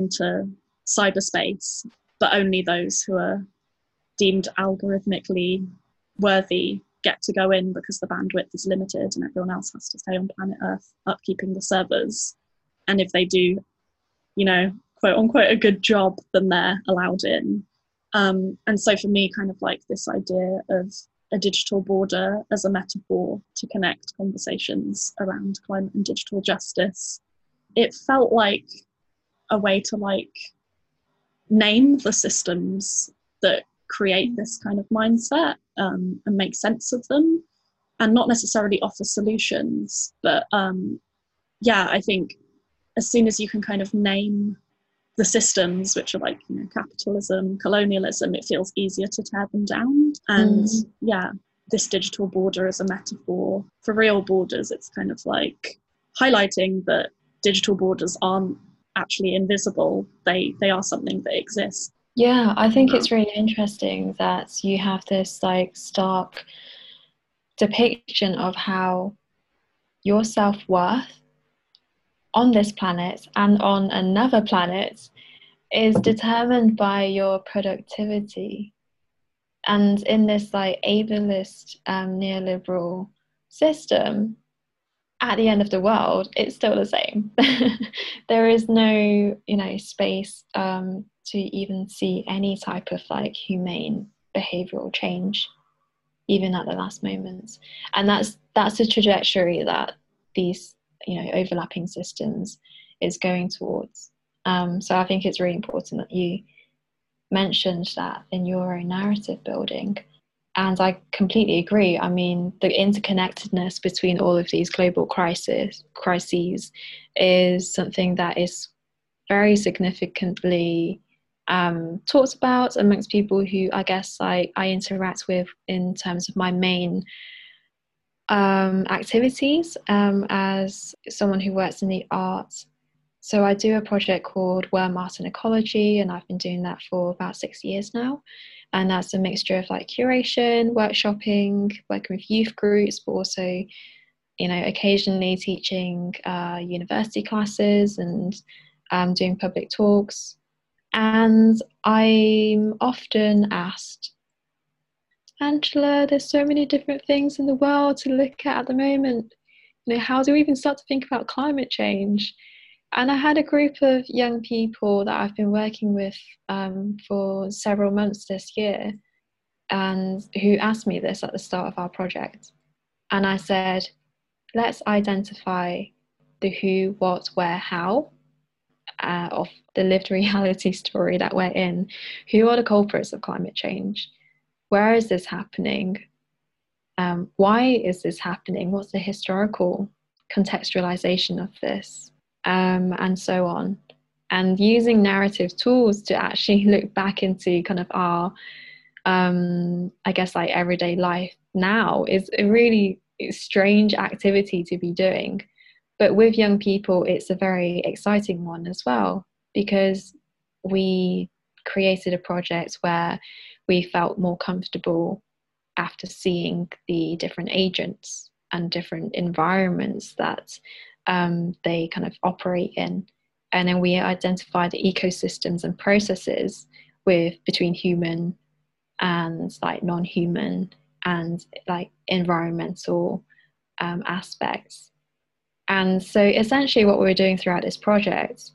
into cyberspace, but only those who are deemed algorithmically worthy get to go in because the bandwidth is limited and everyone else has to stay on planet Earth upkeeping the servers. And if they do, quote unquote, a good job, then they're allowed in. And so for me, kind of like this idea of a digital border as a metaphor to connect conversations around climate and digital justice, it felt like a way to like name the systems that create this kind of mindset, and make sense of them, and not necessarily offer solutions. But I think as soon as you can kind of name the systems, which are like, capitalism, colonialism, it feels easier to tear them down. And this digital border is a metaphor for real borders. It's kind of like highlighting that digital borders aren't actually invisible. They are something that exists. Yeah, I think it's really interesting that you have this like stark depiction of how your self-worth on this planet and on another planet is determined by your productivity. And in this like ableist neoliberal system, at the end of the world, it's still the same. There is no, space to even see any type of like humane behavioral change, even at the last moments. And that's the trajectory that these, overlapping systems is going towards. So I think it's really important that you mentioned that in your own narrative building. And I completely agree. I mean, the interconnectedness between all of these global crises is something that is very significantly talked about amongst people who I guess I interact with in terms of my main activities as someone who works in the arts. So I do a project called Worm Art and Ecology, and I've been doing that for about 6 years now. And that's a mixture of like curation, workshopping, working with youth groups, but also, occasionally teaching university classes and doing public talks. And I'm often asked, Angela, there's so many different things in the world to look at the moment. How do we even start to think about climate change? And I had a group of young people that I've been working with for several months this year, and who asked me this at the start of our project. And I said, let's identify the who, what, where, how of the lived reality story that we're in. Who are the culprits of climate change? Where is this happening? Why is this happening? What's the historical contextualization of this? And so on. And using narrative tools to actually look back into kind of our, I guess, like everyday life now is a really strange activity to be doing. But with young people, it's a very exciting one as well, because we created a project where we felt more comfortable after seeing the different agents and different environments that they kind of operate in. And then we identify the ecosystems and processes between human and like non-human and like environmental aspects. And so essentially what we were doing throughout this project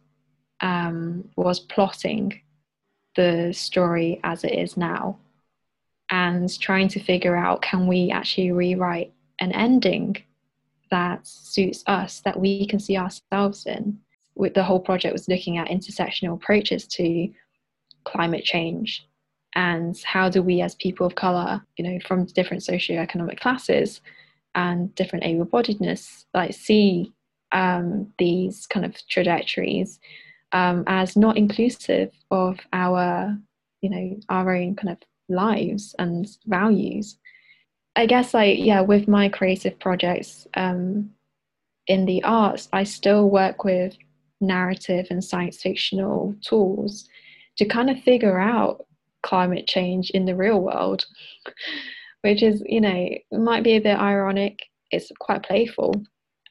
was plotting the story as it is now and trying to figure out, can we actually rewrite an ending that suits us, that we can see ourselves in? The whole project was looking at intersectional approaches to climate change, and how do we as people of colour, from different socioeconomic classes and different able-bodiedness, like see these kind of trajectories as not inclusive of our, our own kind of lives and values. I guess with my creative projects in the arts, I still work with narrative and science fictional tools to kind of figure out climate change in the real world, which is, might be a bit ironic. It's quite playful.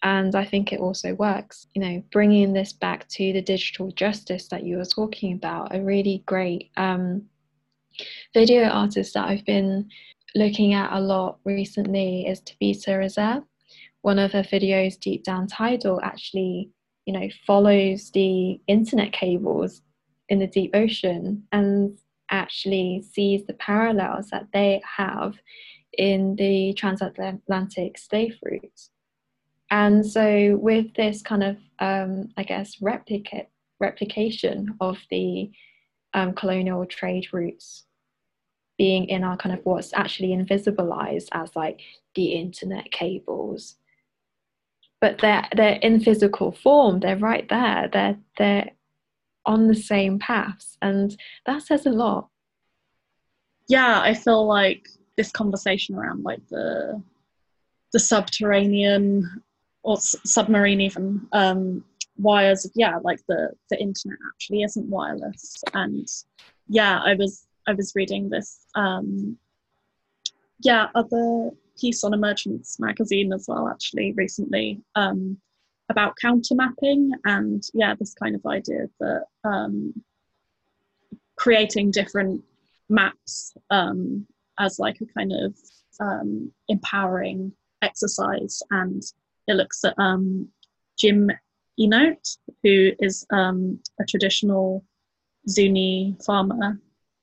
And I think it also works. You know, bringing this back to the digital justice that you were talking about, a really great video artist that I've been looking at a lot recently is Tabitha Rezer. One of her videos, Deep Down Tidal, actually, you know, follows the internet cables in the deep ocean and actually sees the parallels that they have in the transatlantic slave routes. And so with this kind of, I guess, replication of the colonial trade routes being in our kind of what's actually invisibilized as like the internet cables, but they're in physical form, they're right there, they're on the same paths, and that says a lot. Yeah, I feel like this conversation around like the subterranean or submarine even wires, yeah, like the internet actually isn't wireless. And yeah, I was reading this other piece on Emergence magazine as well, actually, recently, about counter mapping, and yeah, this kind of idea that creating different maps as like a kind of empowering exercise. And it looks at Jim Enote, who is a traditional Zuni farmer.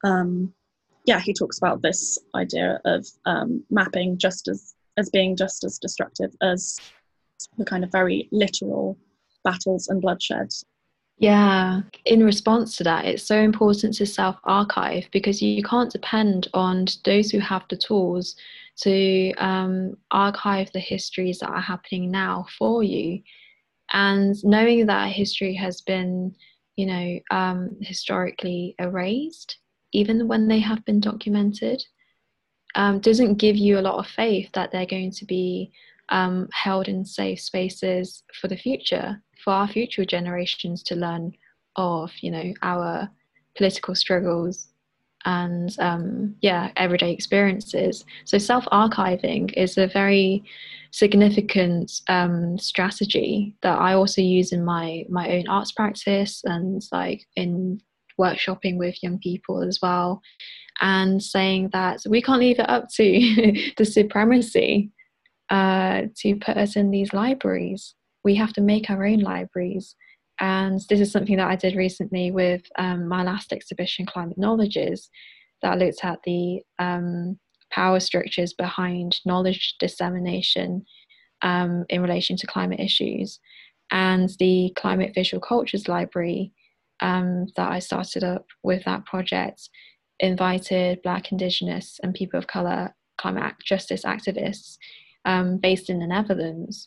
He talks about this idea of mapping just as being just as destructive as the kind of very literal battles and bloodshed. Yeah, in response to that, it's so important to self-archive, because you can't depend on those who have the tools to archive the histories that are happening now for you. And knowing that history has been, you know, historically erased, even when they have been documented, doesn't give you a lot of faith that they're going to be held in safe spaces for the future, for our future generations to learn of, you know, our political struggles and everyday experiences. So self-archiving is a very significant strategy that I also use in my own arts practice, and like in workshopping with young people as well, and saying that we can't leave it up to the supremacy to put us in these libraries. We have to make our own libraries. And this is something that I did recently with my last exhibition, Climate Knowledges, that looked at the power structures behind knowledge dissemination in relation to climate issues. And the Climate Visual Cultures Library that I started up with that project invited Black, Indigenous and people of colour climate justice activists based in the Netherlands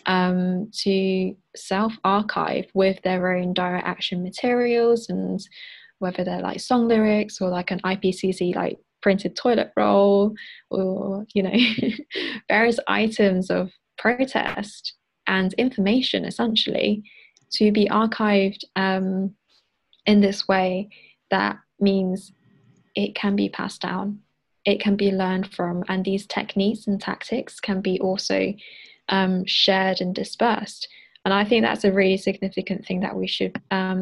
to self-archive with their own direct action materials, and whether they're like song lyrics or like an IPCC like printed toilet roll, or, you know, various items of protest and information, essentially, to be archived in this way that means it can be passed down, it can be learned from, and these techniques and tactics can be also shared and dispersed. And I think that's a really significant thing that we should,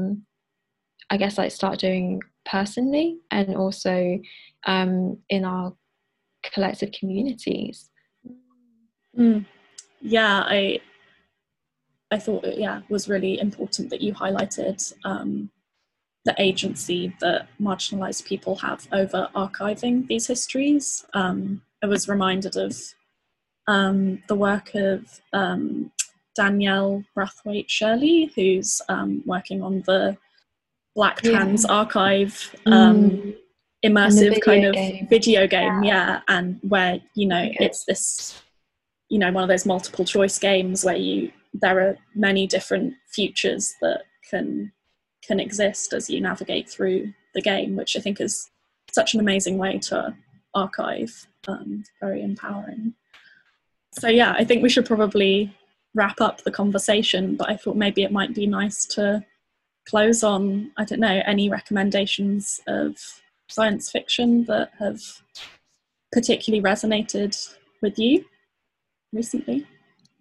I guess, like start doing personally, and also in our collective communities. Yeah, I thought it was really important that you highlighted the agency that marginalised people have over archiving these histories. I was reminded of the work of Danielle Brathwaite Shirley, who's working on the Black Trans Archive immersive kind of video game, and where, you know, it's this, you know, one of those multiple choice games where there are many different futures that can exist as you navigate through the game, which I think is such an amazing way to archive, very empowering. So yeah, I think we should probably wrap up the conversation, but I thought maybe it might be nice to close on, I don't know, any recommendations of science fiction that have particularly resonated with you recently?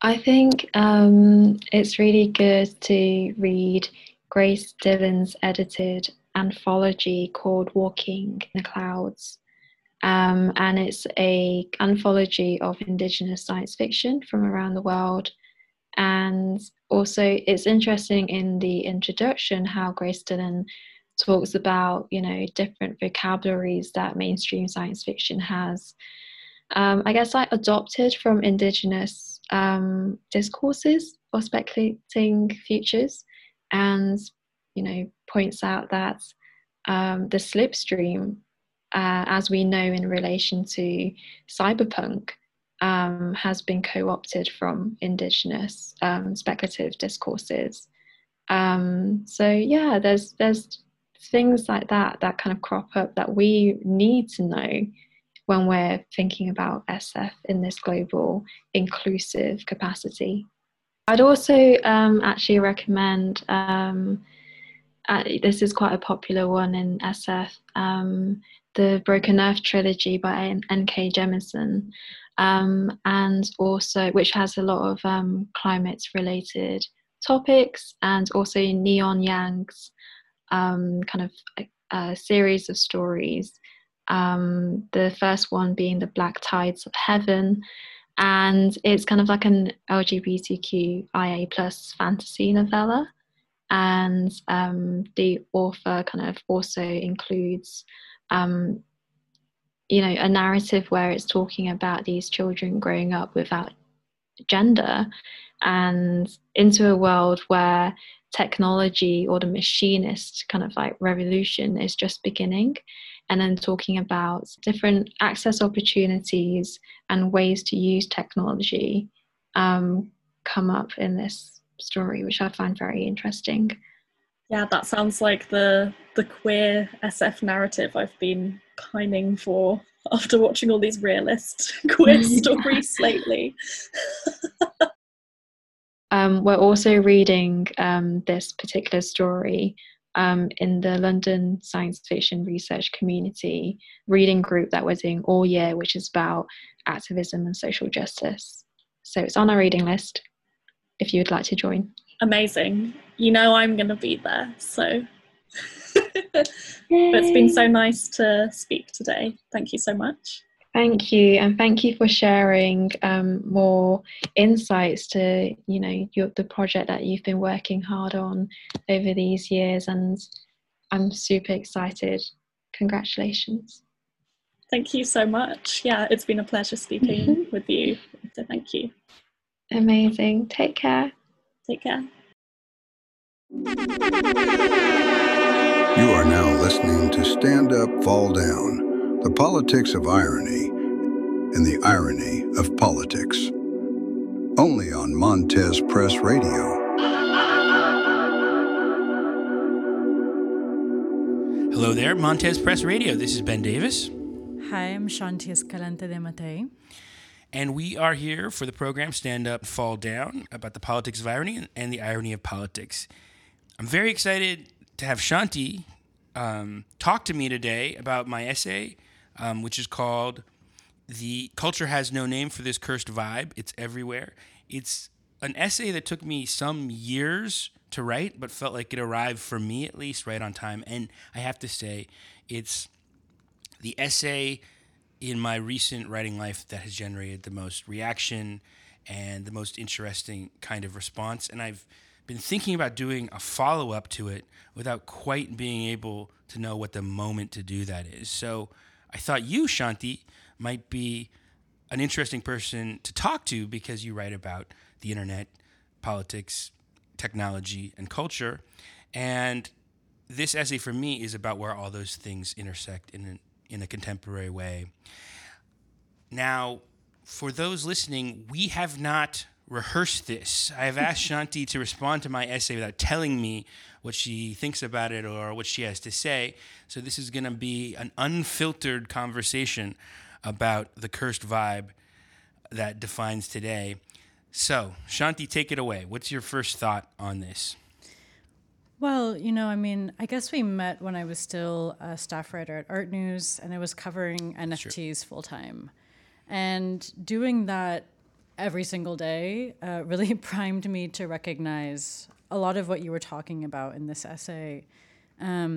I think it's really good to read Grace Dillon's edited anthology called Walking in the Clouds. And it's a anthology of Indigenous science fiction from around the world. And also, it's interesting in the introduction how Grace Dillon talks about, different vocabularies that mainstream science fiction has. I guess like adopted from Indigenous discourses for speculating futures, and points out that the slipstream, as we know in relation to cyberpunk, has been co-opted from Indigenous speculative discourses. So yeah, there's things like that kind of crop up that we need to know when we're thinking about SF in this global inclusive capacity. I'd also actually recommend, this is quite a popular one in SF, the Broken Earth trilogy by N.K. Jemisin, and also which has a lot of climate-related topics, and also Neon Yang's kind of a series of stories. The first one being The Black Tides of Heaven, and it's kind of like an LGBTQIA plus fantasy novella. And the author kind of also includes a narrative where it's talking about these children growing up without gender and into a world where technology or the machinist kind of like revolution is just beginning, and then talking about different access opportunities and ways to use technology come up in this story, which I find very interesting. Yeah, that sounds like the queer SF narrative I've been pining for after watching all these realist queer stories lately. We're also reading this particular story in the London Science Fiction Research Community reading group that we're doing all year, which is about activism and social justice. So it's on our reading list if you would like to join. Amazing. I'm going to be there, so. But it's been so nice to speak today. Thank you so much. Thank you, and thank you for sharing more insights to the project that you've been working hard on over these years, and I'm super excited. Congratulations. Thank you so much. Yeah, it's been a pleasure speaking with you. So thank you. Amazing. Take care. Take care. You are now listening to Stand Up, Fall Down, the politics of irony and the irony of politics. Only on Montez Press Radio. Hello there, Montez Press Radio. This is Ben Davis. Hi, I'm Shanti Escalante de Matei. And we are here for the program Stand Up, Fall Down, about the politics of irony and the irony of politics. I'm very excited to have Shanti talk to me today about my essay, which is called The Culture Has No Name for This Cursed Vibe. It's everywhere. It's an essay that took me some years to write, but felt like it arrived, for me at least, right on time. And I have to say, it's the essay in my recent writing life that has generated the most reaction and the most interesting kind of response. And I've been thinking about doing a follow-up to it without quite being able to know what the moment to do that is. So I thought you, Shanti, might be an interesting person to talk to because you write about the internet, politics, technology, and culture. And this essay for me is about where all those things intersect in a contemporary way. Now, for those listening, we have not rehearsed this. I have asked Shanti to respond to my essay without telling me what she thinks about it or what she has to say. So this is going to be an unfiltered conversation about the cursed vibe that defines today. So, Shanti, take it away. What's your first thought on this? Well, I guess we met when I was still a staff writer at Art News, and I was covering NFTs full time. And doing that every single day really primed me to recognize a lot of what you were talking about in this essay.